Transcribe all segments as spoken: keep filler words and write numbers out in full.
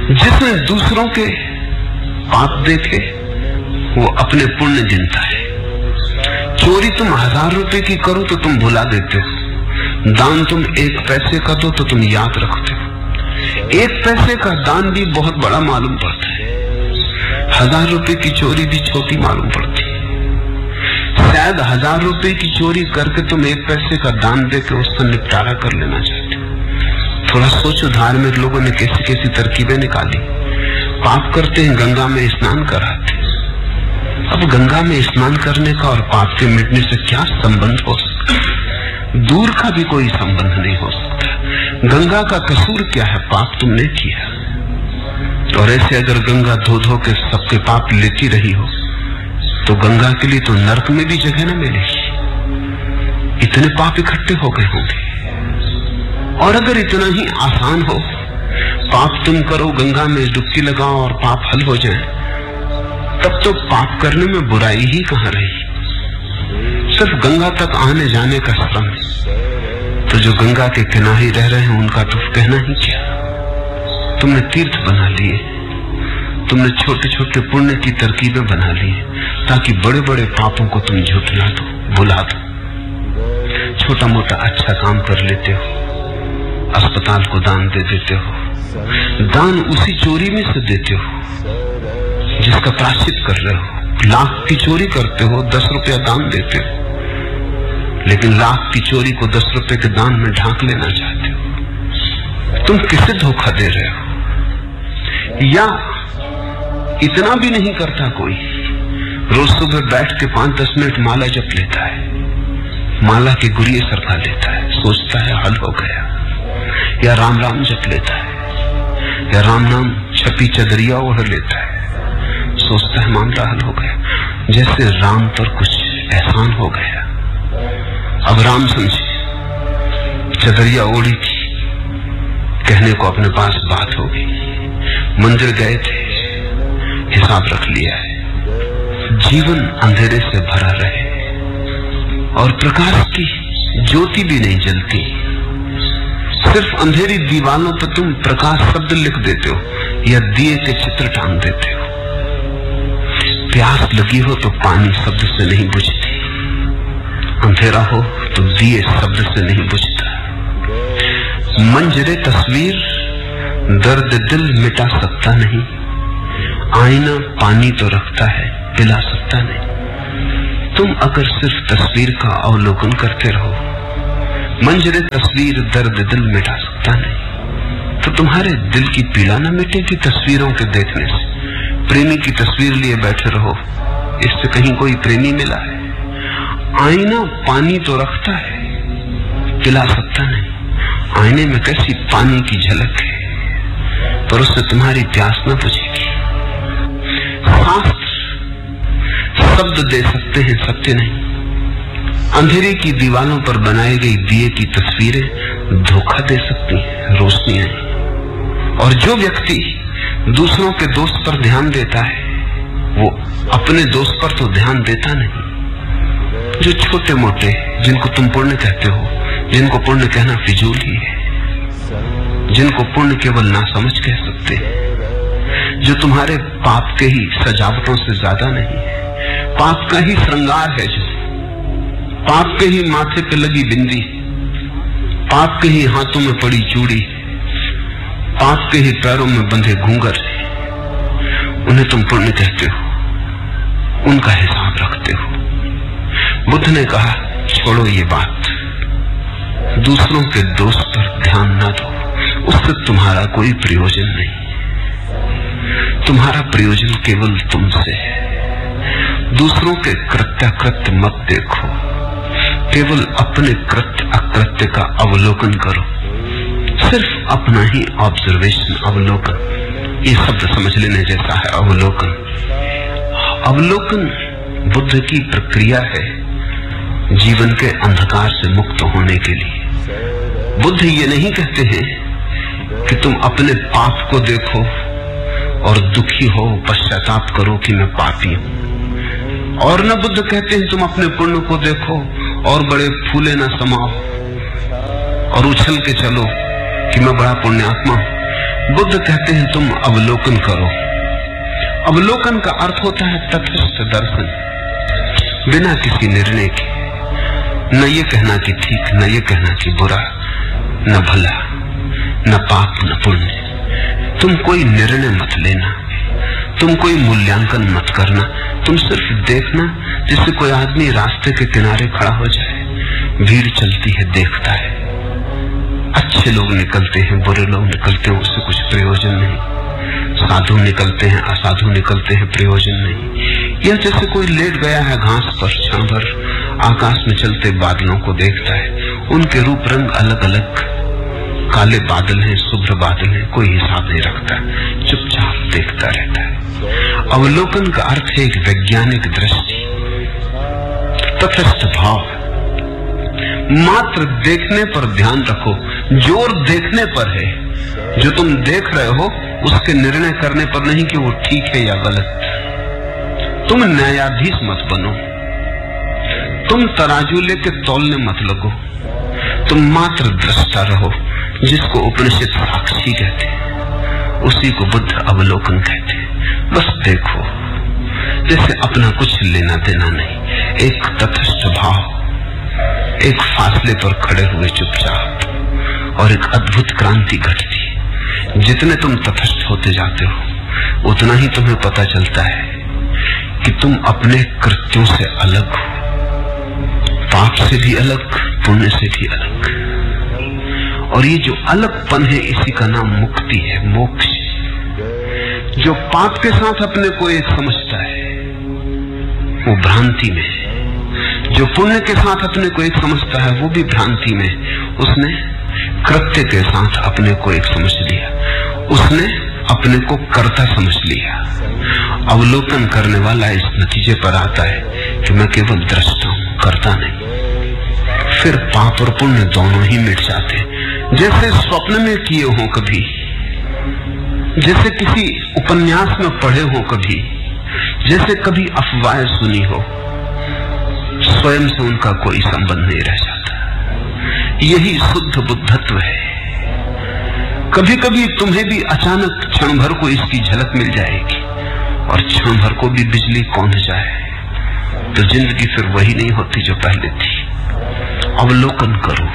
जिसने दूसरों के पाप देखे वो अपने पुण्य गिनता है। चोरी तुम हजार रुपए की करो तो तुम भुला देते हो, दान तुम एक पैसे का दो तो तुम याद रखते हो। एक पैसे का दान भी बहुत बड़ा मालूम पड़ता है, हजार रुपए की चोरी भी छोटी मालूम पड़ती है। शायद हजार रुपए की चोरी करके तुम एक पैसे का दान देके उसका निपटारा कर लेना चाहते हो। थोड़ा सोचो, धार्मिक लोगों ने कैसी कैसी तरकीबें निकाली। पाप करते हैं, गंगा में स्नान कराते। अब गंगा में स्नान करने का और पाप के मिटने से क्या संबंध हो सकता है? दूर का भी कोई संबंध नहीं हो सकता। गंगा का कसूर क्या है? पाप तुमने किया। और ऐसे अगर गंगा धो धो के सबके पाप लेती रही हो तो गंगा के लिए तो नरक में भी जगह न मिलेगी। इतने पाप इकट्ठे हो गए होंगे। और अगर इतना ही आसान हो, पाप तुम करो, गंगा में डुबकी लगाओ और पाप हल हो जाए, तब तो पाप करने में बुराई ही कहां रही। सिर्फ गंगा तक आने जाने का श्रम है, तो जो गंगा के किनारे रह रहे हैं उनका तो कहना ही क्या। तुमने तीर्थ बना लिए, तुमने छोटे छोटे पुण्य की तरकीबें बना ली ताकि बड़े बड़े पापों को तुम झुठला दो, भुला दो। छोटा मोटा अच्छा काम कर लेते हो, अस्पताल को दान दे देते हो, दान उसी चोरी में से देते हो जिसका प्रायश्चित कर रहे हो। लाख की चोरी करते हो, दस रुपया दान देते हो, लेकिन लाख की चोरी को दस रुपए के दान में ढांक लेना चाहते हो। तुम किसे धोखा दे रहे हो? या इतना भी नहीं करता कोई, रोज सुबह बैठ के पांच दस मिनट माला जप लेता है, माला के गुरिये सरका लेता है, सोचता है हल हो गया। या राम राम जप लेता है, या राम नाम छपी चदरिया ओढ़ लेता है, सोचता है मामला हल हो गया, जैसे राम पर कुछ एहसान हो गया। अब राम समझे चदरिया ओढ़ी थी, कहने को अपने पास बात हो गई, मंदिर गए थे, हिसाब रख लिया है। जीवन अंधेरे से भरा रहे और प्रकाश की ज्योति भी नहीं जलती। सिर्फ अंधेरी दीवालों पर तुम प्रकाश शब्द लिख देते हो या दिए के चित्र टांग देते हो। प्यास लगी हो तो पानी शब्द से नहीं बुझती, अंधेरा हो तो दिए शब्द से नहीं बुझता। मंजरे तस्वीर दर्द दिल मिटा सकता नहीं, आईना पानी तो रखता है पिला सकता नहीं। तुम अगर सिर्फ तस्वीर का अवलोकन करते रहो, मंजरे तस्वीर दर्द दिल मिटा सकता नहीं, तो तुम्हारे दिल की पीड़ा न मिटेगी तस्वीरों के देखने से। प्रेमी की तस्वीर लिए बैठे रहो, इससे कहीं कोई प्रेमी मिला है? आईना पानी तो रखता है, पिला सकता नहीं। आईने में कैसी पानी की झलक है, पर उससे तुम्हारी प्यास न बुझेगी। शास्त्र शब्द दे सकते हैं, सत्य नहीं। अंधेरे की दीवालों पर बनाई गई दिए की तस्वीरें धोखा दे सकती हैं, रोशनी नहीं। और जो व्यक्ति दूसरों के दोस्त पर ध्यान देता है वो अपने दोस्त पर तो ध्यान देता नहीं। जो छोटे मोटे जिनको तुम पुण्य कहते हो, जिनको पुण्य कहना फिजूल ही है, जिनको पुण्य केवल ना समझ कह सकते हैं, जो तुम्हारे पाप के ही सजावटों से ज्यादा नहीं है, पाप का ही श्रृंगार है, जो पाप के ही माथे पे लगी बिंदी, पाप के ही हाथों में पड़ी चूड़ी, पाप के ही पैरों में बंधे घूंघर, उन्हें तुम पुण्य कहते हो, उनका हिसाब रखते हो। बुद्ध ने कहा छोड़ो ये बात, दूसरों के दोस्त पर ध्यान ना दो, उससे तुम्हारा कोई प्रयोजन नहीं। तुम्हारा प्रयोजन केवल तुमसे है। दूसरों के कृत्याकृत्य मत देखो, केवल अपने कृत्य अकृत्य का अवलोकन करो। सिर्फ अपना ही ऑब्जर्वेशन, अवलोकन, ये शब्द समझ लेने जैसा है। अवलोकन अवलोकन बुद्ध की प्रक्रिया है जीवन के अंधकार से मुक्त होने के लिए। बुद्ध ये नहीं कहते हैं कि तुम अपने पाप को देखो और दुखी हो, पश्चाताप करो कि मैं पापी हूं। और न बुद्ध कहते हैं तुम अपने पुण्य को देखो और बड़े फूले न समाओ और उछल के चलो कि मैं बड़ा पुण्यात्मा हूं। बुद्ध कहते हैं तुम अवलोकन करो। अवलोकन का अर्थ होता है तटस्थ दर्शन, बिना किसी निर्णय के, न ये कहना कि ठीक, न ये कहना कि बुरा, न भला, न पाप, न पुण्य। तुम कोई निर्णय मत लेना, तुम कोई मूल्यांकन मत करना, तुम सिर्फ देखना। जैसे कोई आदमी रास्ते के किनारे खड़ा हो जाए, भीड़ चलती है, देखता है, अच्छे लोग निकलते हैं, बुरे लोग निकलते हैं, उससे कुछ प्रयोजन नहीं, साधु निकलते हैं, असाधु निकलते हैं, प्रयोजन नहीं। यह जैसे कोई लेट गया है घास पर, क्षण भर आकाश में चलते बादलों को देखता है, उनके रूप रंग अलग अलग, काले बादल हैं, शुभ्र बादल हैं, कोई हिसाब नहीं रखता, चुपचाप देखता रहता है। अवलोकन का अर्थ है एक वैज्ञानिक दृष्टि, तटस्थ भाव। मात्र देखने पर ध्यान रखो, जोर देखने पर है। जो तुम देख रहे हो उसके निर्णय करने पर नहीं कि वो ठीक है या गलत। तुम न्यायाधीश मत बनो, तुम तराजू लेके तौलने मत लगो, तुम मात्र दृष्टा रहो, जिसको उपनिषद साक्षी कहते हैं, उसी को बुद्ध अवलोकन कहते हैं। बस देखो, जैसे अपना कुछ लेना देना नहीं, एक तटस्थ भाव, एक फासले पर खड़े हुए चुपचाप, और एक अद्भुत क्रांति घटती। जितने तुम तटस्थ होते जाते हो उतना ही तुम्हें पता चलता है कि तुम अपने कृत्यों से अलग हो, पाप से भी अलग, पुण्य से भी अलग। और ये जो अलगपन है, इसी का नाम मुक्ति है, मोक्ष। जो पाप के साथ अपने को एक समझता है वो भ्रांति में, जो पुण्य के साथ अपने को एक समझता है वो भी भ्रांति में। उसने कृत्य के साथ अपने को एक समझ लिया, उसने अपने को कर्ता समझ लिया। अवलोकन करने वाला इस नतीजे पर आता है कि मैं केवल दृष्टा हूं, कर्ता नहीं। फिर पाप और पुण्य दोनों ही मिट जाते, जैसे स्वप्न में किए हो कभी, जैसे किसी उपन्यास में पढ़े हो कभी, जैसे कभी अफवाहें सुनी हो, स्वयं से उनका कोई संबंध नहीं रह जाता। यही शुद्ध बुद्धत्व है। कभी कभी तुम्हें भी अचानक क्षण भर को इसकी झलक मिल जाएगी, और क्षण भर को भी बिजली कौंध जाए तो जिंदगी फिर वही नहीं होती जो पहले थी। अवलोकन करो,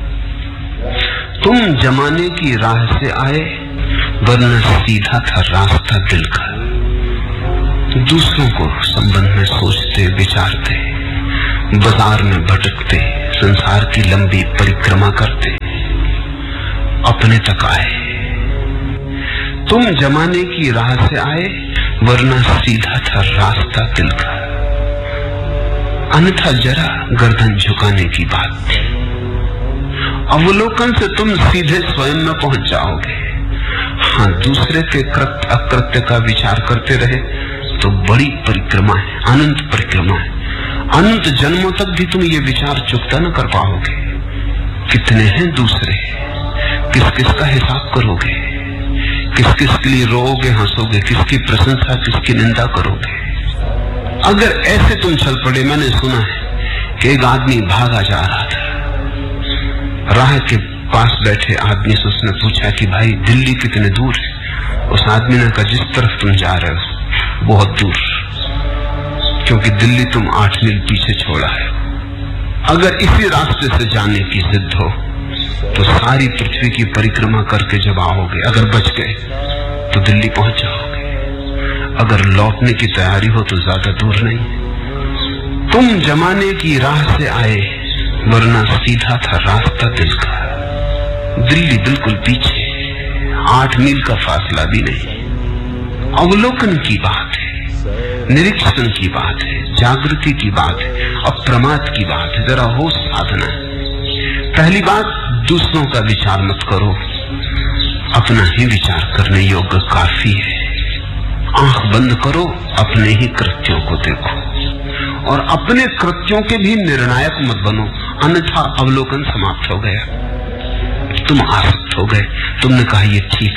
तुम जमाने की राह से आए, वरना सीधा था रास्ता दिल का। दूसरों को संबंध में सोचते विचारते, बाजार में भटकते, संसार की लंबी परिक्रमा करते, अपने तक आए। तुम जमाने की राह से आए, वरना सीधा था रास्ता दिल का। अन्यथा जरा गर्दन झुकाने की बात थी। अवलोकन से तुम सीधे स्वयं में पहुंच जाओगे। हाँ, दूसरे के कृत्य अकृत्य का विचार करते रहे तो बड़ी परिक्रमा है, अनंत परिक्रमा है। अनंत जन्मों तक भी तुम ये विचार चुकता न कर पाओगे। कितने हैं दूसरे, किस किस का हिसाब करोगे, किस किस के लिए रोओगे, हंसोगे, किसकी प्रशंसा, किसकी निंदा करोगे। अगर ऐसे तुम चल पड़े, मैंने सुना है कि एक आदमी भागा जा रहा था, राह के पास बैठे आदमी से उसने पूछा कि भाई दिल्ली कितने दूर है। उस आदमी ने कहा जिस तरफ तुम जा रहे हो बहुत दूर, क्योंकि दिल्ली तुम आठ मील पीछे छोड़ा है। अगर इसी रास्ते से जाने की जिद हो तो सारी पृथ्वी की परिक्रमा करके जब आओगे, अगर बच गए तो दिल्ली पहुंच जाओगे। अगर लौटने की तैयारी हो तो ज्यादा दूर नहीं। तुम जमाने की राह से आए, वरना सीधा था रास्ता दिल का। दिल्ली बिल्कुल पीछे, आठ मील का फासला भी नहीं। अवलोकन की बात है, निरीक्षण की बात है, जागृति की बात है, अप्रमाद की बात है, जरा होश साधना है। पहली बात, दूसरों का विचार मत करो, अपना ही विचार करने योग्य काफी है। आंख बंद करो, अपने ही कृत्यों को देखो, और अपने कृत्यों के भी निर्णायक मत बनो, अन्यथा अवलोकन समाप्त हो गया। तुम आसक्त हो गए, तुमने कहा ये ठीक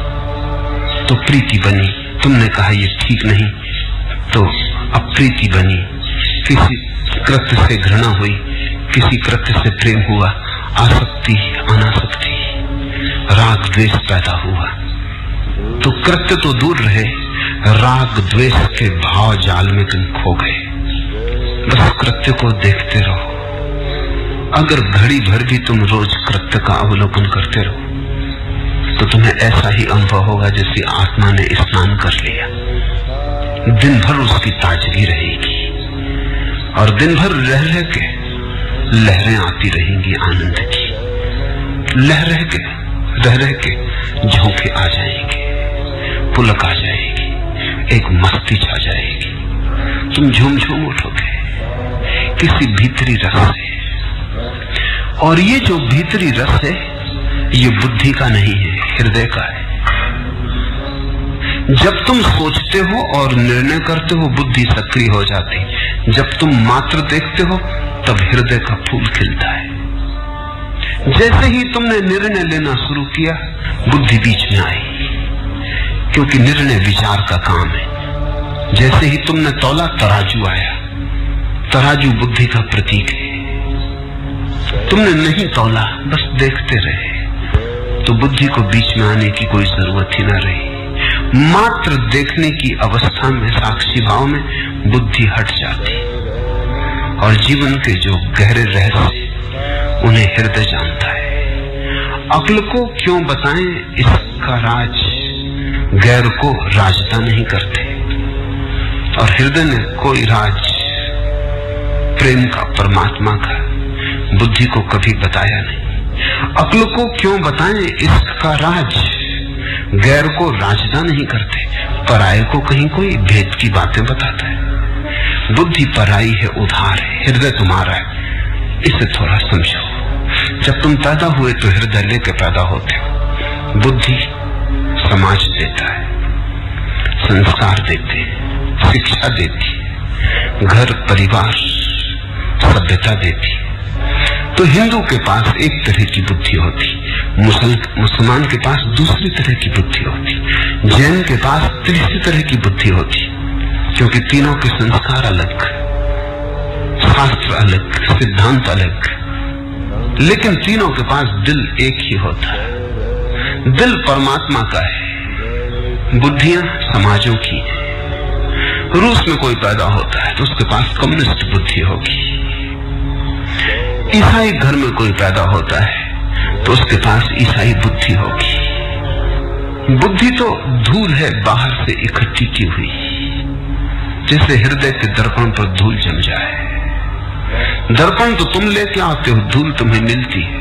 तो प्रीति बनी, तुमने कहा ये ठीक नहीं तो अप्रीति बनी। किसी कृत्य से घृणा हुई, किसी कृत्य से प्रेम हुआ, आसक्ति अनासक्ति, राग द्वेष पैदा हुआ। तो कृत्य तो दूर रहे, राग द्वेष के भाव जाल में तुम खो गए। बस कृत्य को देखते रहो। अगर घड़ी भर भी तुम रोज कृत्य का अवलोकन करते रहो तो तुम्हें ऐसा ही अनुभव होगा जैसे आत्मा ने स्नान कर लिया। दिन भर उसकी ताजगी रहेगी और दिन भर रह रह के लहरें आती रहेंगी आनंद की। लह रह के रह रह के झोंके आ जाएंगे, पुलक आ जाएगी, एक मस्ती छा जाएगी। तुम झूम झूम उठोगे किसी भीतरी रस से। और ये जो भीतरी रस है ये बुद्धि का नहीं है, हृदय का है। जब तुम सोचते हो और निर्णय करते हो बुद्धि सक्रिय हो जाती। जब तुम मात्र देखते हो तब हृदय का फूल खिलता है। जैसे ही तुमने निर्णय लेना शुरू किया बुद्धि बीच में आई, क्योंकि निर्णय विचार का काम है। जैसे ही तुमने तौला तराजू आया। तराजू बुद्धि का प्रतीक है। तुमने नहीं तौला, बस देखते रहे तो बुद्धि को बीच में आने की कोई जरूरत ही ना रही। मात्र देखने की अवस्था में, साक्षी भाव में बुद्धि हट जाती और जीवन के जो गहरे रहस्य उन्हें हृदय जानता है। अक्ल को क्यों बताएं इसका राज, गैर को राजता नहीं करते। और हृदय ने कोई राज प्रेम का, परमात्मा का, बुद्धि को कभी बताया नहीं। अक्ल को क्यों बताएं इसका राज, गैर को राजदा नहीं करते। पराये को कहीं कोई भेद की बातें बताता है। बुद्धि पराई है, उधार है, हृदय तुम्हारा है। इसे थोड़ा समझो। जब तुम पैदा हुए तो हृदय लेके पैदा होते हो। बुद्धि समाज देता है, संस्कार देते, शिक्षा देती, घर परिवार सभ्यता देती। तो हिंदू के पास एक तरह की बुद्धि होती, मुसलमान के पास दूसरी तरह की बुद्धि होती, जैन के पास तीसरी तरह की बुद्धि होती। क्योंकि तीनों के संस्कार अलग, शास्त्र अलग, सिद्धांत अलग, लेकिन तीनों के पास दिल एक ही होता है। दिल परमात्मा का है, बुद्धियां समाजों की है। रूस में कोई पैदा होता है तो उसके पास कम्युनिस्ट बुद्धि होगी। ईसाई घर में कोई पैदा होता है तो उसके पास ईसाई बुद्धि होगी। बुद्धि तो धूल है बाहर से इकट्ठी की हुई, जैसे हृदय के दर्पण पर धूल जम जाए। दर्पण तो तुम लेके आते हो, धूल तुम्हें मिलती है।